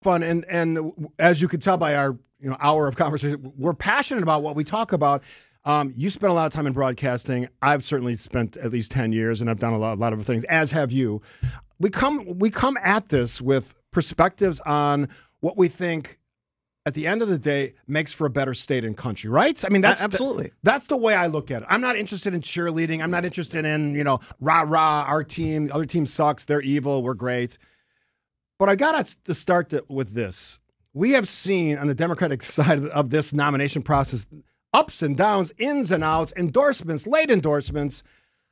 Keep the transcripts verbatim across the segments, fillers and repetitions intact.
fun. And and as you can tell by our you know hour of conversation, we're passionate about what we talk about. Um, you spent a lot of time in broadcasting. I've certainly spent at least ten years, and I've done a lot, a lot of things, as have you. We come we come at this with perspectives on what we think at the end of the day makes for a better state and country, right? I mean, that's absolutely the, that's the way I look at it. I'm not interested in cheerleading. I'm not interested in, you know, rah rah, our team, other team sucks, they're evil, we're great. But I got to start with this. We have seen on the Democratic side of this nomination process ups and downs, ins and outs, endorsements, late endorsements.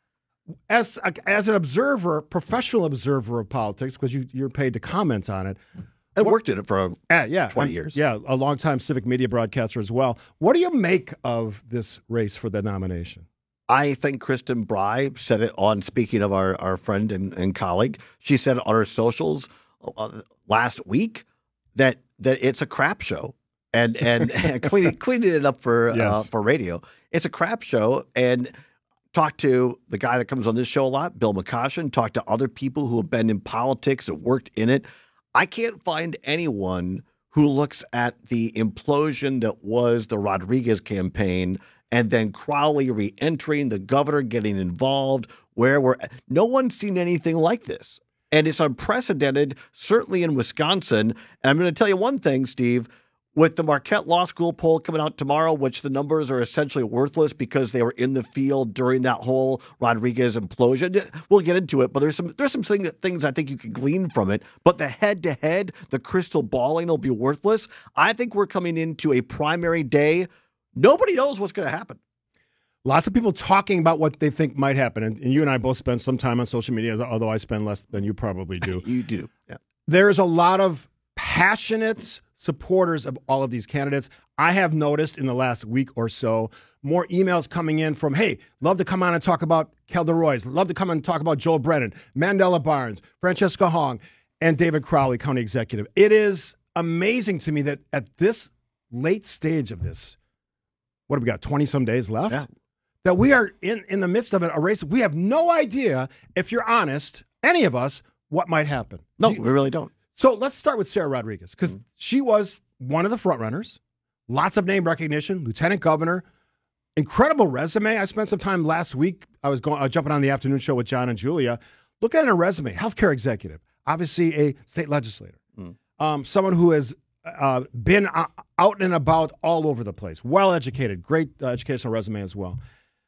As as an observer, professional observer of politics, because you, you're paid to comment on it. I worked in it for uh, yeah, twenty years. Yeah, a long-time civic media broadcaster as well. What do you make of this race for the nomination? I think Kristen Bry said it on, speaking of our, our friend and, and colleague, she said it on her socials uh, last week that that it's a crap show. And and cleaning, cleaning it up for yes. uh, for radio. It's a crap show. And talk to the guy that comes on this show a lot, Bill McCoshen, talk to other people who have been in politics and worked in it. I can't find anyone who looks at the implosion that was the Rodriguez campaign and then Crowley re-entering, the governor getting involved, where we're – no one's seen anything like this. And it's unprecedented, certainly in Wisconsin. And I'm going to tell you one thing, Steve. With the Marquette Law School poll coming out tomorrow, which the numbers are essentially worthless because they were in the field during that whole Rodriguez implosion. We'll get into it, but there's some there's some thing, things I think you can glean from it. But the head-to-head, the crystal balling will be worthless. I think we're coming into a primary day. Nobody knows what's going to happen. Lots of people talking about what they think might happen. And, and you and I both spend some time on social media, although I spend less than you probably do. You do, yeah. There's a lot of passionate supporters of all of these candidates. I have noticed in the last week or so more emails coming in from, hey, love to come on and talk about Kelda Royce, love to come on and talk about Joel Brennan, Mandela Barnes, Francesca Hong, and David Crowley, county executive. It is amazing to me that at this late stage of this, what have we got, twenty-some days left? Yeah. That we are in, in the midst of a race. We have no idea, if you're honest, any of us, what might happen. No, you, we really don't. So let's start with Sarah Rodriguez, because mm-hmm. she was one of the front runners. Lots of name recognition, lieutenant governor, incredible resume. I spent some time last week. I was going, uh, jumping on the afternoon show with John and Julia. Look at her resume, healthcare executive, obviously a state legislator, mm. um, someone who has uh, been uh, out and about all over the place, well-educated, great uh, educational resume as well.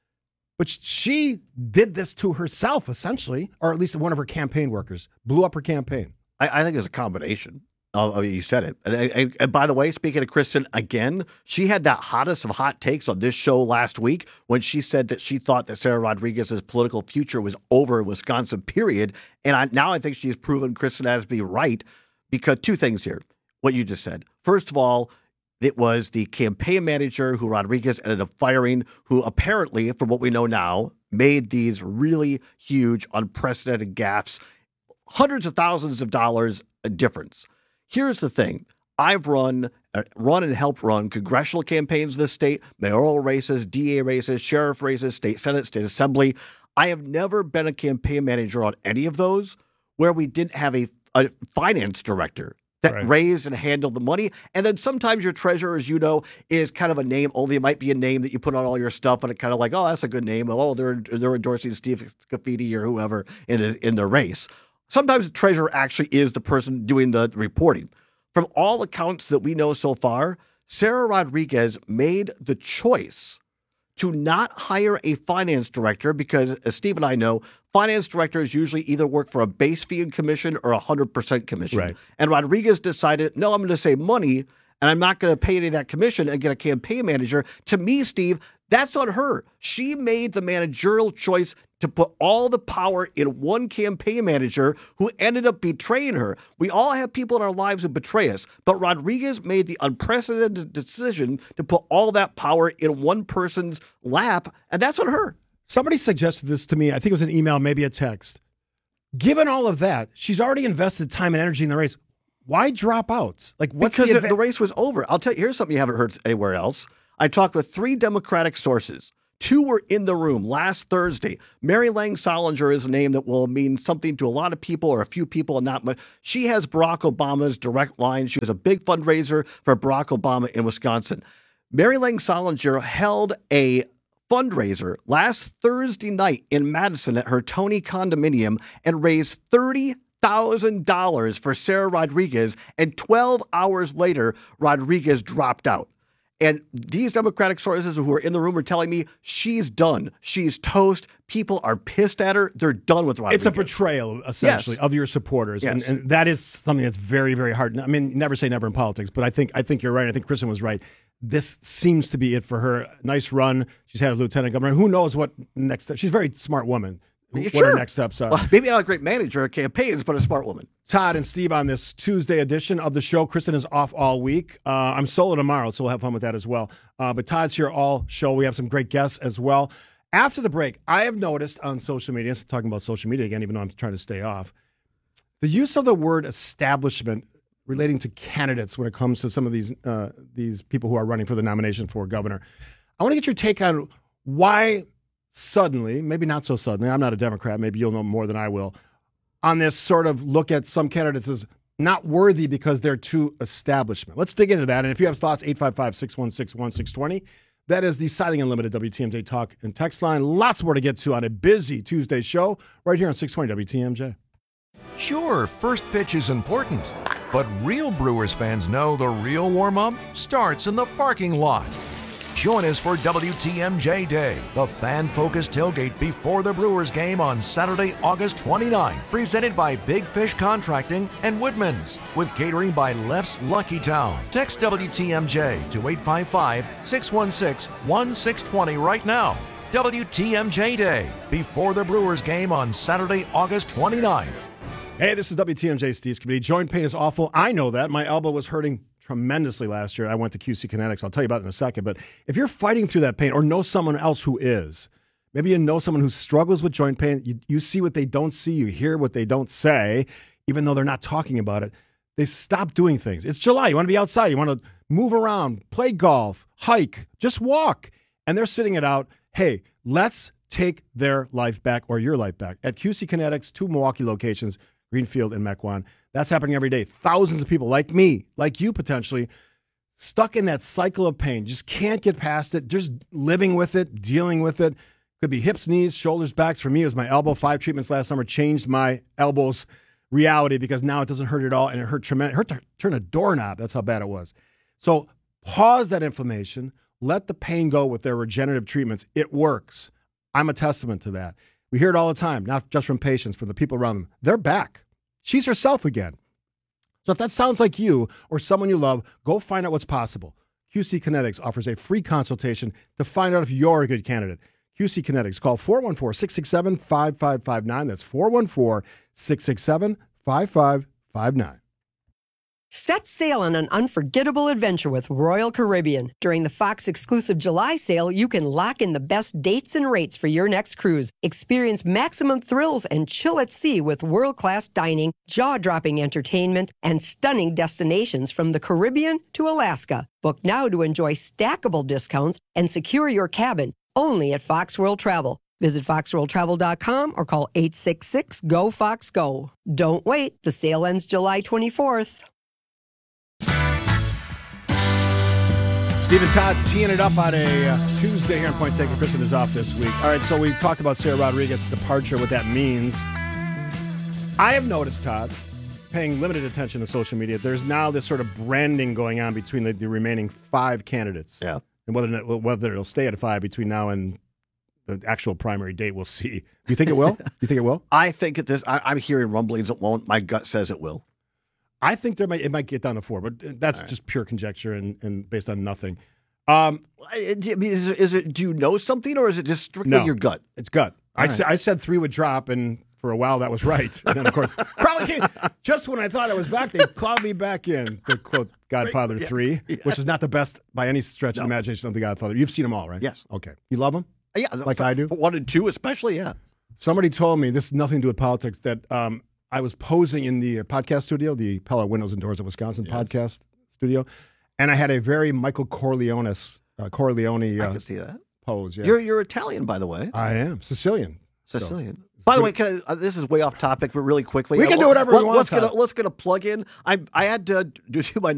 But she did this to herself, essentially, or at least one of her campaign workers, blew up her campaign. I, I think it's a combination. Oh, I mean, you said it. And, and, and by the way, speaking of Kristen, again, she had that hottest of hot takes on this show last week when she said that she thought that Sarah Rodriguez's political future was over in Wisconsin, period. And I, now I think she's proven Kristen has to be right, because two things here, what you just said. First of all, it was the campaign manager who Rodriguez ended up firing, who apparently, from what we know now, made these really huge, unprecedented gaffes, hundreds of thousands of dollars a difference. Here's the thing. I've run, uh, run and helped run congressional campaigns in this state, mayoral races, D A races, sheriff races, state senate, state assembly. I have never been a campaign manager on any of those where we didn't have a, a finance director that right. raised and handled the money. And then sometimes your treasurer, as you know, is kind of a name only. It might be a name that you put on all your stuff, and it kind of like, oh, that's a good name. Oh, they're they're endorsing Steve Scafidi or whoever in a, in the race. Sometimes the treasurer actually is the person doing the reporting. From all accounts that we know so far, Sarah Rodriguez made the choice to not hire a finance director because, as Steve and I know, finance directors usually either work for a base fee and commission or a one hundred percent commission. Right. And Rodriguez decided, no, I'm going to save money, and I'm not going to pay any of that commission and get a campaign manager. To me, Steve, that's on her. She made the managerial choice to put all the power in one campaign manager who ended up betraying her. We all have people in our lives who betray us, but Rodriguez made the unprecedented decision to put all that power in one person's lap, and that's on her. Somebody suggested this to me. I think it was an email, maybe a text. Given all of that, she's already invested time and energy in the race. Why drop out? Like, what's because the, adva- the race was over. I'll tell you, here's something you haven't heard anywhere else. I talked with three Democratic sources. Two were in the room last Thursday. Mary Lang Solinger is a name that will mean something to a lot of people or a few people and not much. She has Barack Obama's direct line. She was a big fundraiser for Barack Obama in Wisconsin. Mary Lang Solinger held a fundraiser last Thursday night in Madison at her Tony condominium and raised thirty thousand dollars for Sarah Rodriguez. And twelve hours later, Rodriguez dropped out. And these Democratic sources who are in the room are telling me she's done. She's toast. People are pissed at her. They're done with Rodriguez. It's a betrayal, essentially, Yes. of your supporters. Yes. And, and that is something that's very, very hard. I mean, never say never in politics, but I think I think you're right. I think Kristen was right. This seems to be it for her. Nice run. She's had a lieutenant governor. Who knows what next step? She's a very smart woman. What Sure. her next steps are. Well, maybe not a great manager of campaigns, but a smart woman. Todd and Steve on this Tuesday edition of the show. Kristen is off all week. Uh, I'm solo tomorrow, so we'll have fun with that as well. Uh, but Todd's here all show. We have some great guests as well. After the break, I have noticed on social media, talking about social media again, even though I'm trying to stay off, the use of the word establishment relating to candidates when it comes to some of these uh, these people who are running for the nomination for governor. I want to get your take on why suddenly, maybe not so suddenly, I'm not a Democrat, maybe you'll know more than I will, on this sort of look at some candidates as not worthy because they're too establishment. Let's dig into that. And if you have thoughts, eight five five, six one six, one six two zero. That is the Siding Unlimited W T M J Talk and Text line. Lots more to get to on a busy Tuesday show right here on six twenty W T M J. Sure, first pitch is important, but real Brewers fans know the real warm-up starts in the parking lot. Join us for W T M J Day, the fan-focused tailgate before the Brewers game on Saturday, August twenty-ninth, presented by Big Fish Contracting and Woodman's, with catering by Left's Lucky Town. Text W T M J to eight five five, six one six, one six two zero right now. W T M J Day, before the Brewers game on Saturday, August twenty-ninth. Hey, this is W T M J Steve's Committee. Joint pain is awful. I know that. My elbow was hurting tremendously last year. I went to Q C Kinetics. I'll tell you about it in a second. But if you're fighting through that pain or know someone else who is, maybe you know someone who struggles with joint pain, you, you see what they don't see, you hear what they don't say, even though they're not talking about it. They stop doing things. It's July. You want to be outside. You want to move around, play golf, hike, just walk. And they're sitting it out. Hey, let's take their life back or your life back. At Q C Kinetics, two Milwaukee locations, Greenfield and Mequon. That's happening every day. Thousands of people like me, like you potentially, stuck in that cycle of pain. Just can't get past it. Just living with it, dealing with it. Could be hips, knees, shoulders, backs. For me, it was my elbow. Five treatments last summer changed my elbow's reality because now it doesn't hurt at all, and it hurt tremendous. It hurt to turn a doorknob. That's how bad it was. So pause that inflammation. Let the pain go with their regenerative treatments. It works. I'm a testament to that. We hear it all the time, not just from patients, from the people around them. They're back. She's herself again. So if that sounds like you or someone you love, go find out what's possible. Q C Kinetics offers a free consultation to find out if you're a good candidate. Q C Kinetics. Call four one four, six six seven, five five five nine. That's four one four, six six seven, five five five nine. Set sail on an unforgettable adventure with Royal Caribbean. During the Fox exclusive July sale, you can lock in the best dates and rates for your next cruise. Experience maximum thrills and chill at sea with world-class dining, jaw-dropping entertainment, and stunning destinations from the Caribbean to Alaska. Book now to enjoy stackable discounts and secure your cabin only at Fox World Travel. Visit fox world travel dot com or call eight six six, G O, Fox, Go. Don't wait. The sale ends July twenty-fourth. Steve and Todd teeing it up on a uh, Tuesday here in Point Taken. Kristen is off this week. All right, so we talked about Sarah Rodriguez's departure, what that means. I have noticed, Todd, paying limited attention to social media, there's now this sort of branding going on between the, the remaining five candidates. Yeah. And whether it, whether it'll stay at five between now and the actual primary date, we'll see. Do you think it will? You think it will? I think at this, I, I'm hearing rumblings it won't. My gut says it will. I think there might it might get down to four, but that's right. just pure conjecture and, and based on nothing. Um, I mean, is it, is it? Do you know something, or is it just strictly no, your gut? It's gut. I, right. sa- I said three would drop, and for a while that was right. And then, of course, probably came, just when I thought I was back, they plowed me back in, to quote Godfather Yeah. three, Yeah. which is not the best by any stretch No. of the imagination of the Godfather. You've seen them all, right? Yes. Okay. You love them? Yeah, Like for, I do? for one and two, especially. Yeah. Somebody told me, this is nothing to do with politics, that um, I was posing in the podcast studio, the Pella Windows and Doors of Wisconsin Yes. podcast studio, and I had a very Michael Corleone, uh, Corleone I uh, can see that. pose. Yeah, You're you're Italian, by the way. I am Sicilian. Sicilian. By the way, can I, uh, this is way off topic, but really quickly, We can uh, do whatever let, we want, Let's get a, Todd. let's get a plug in. I I had to do my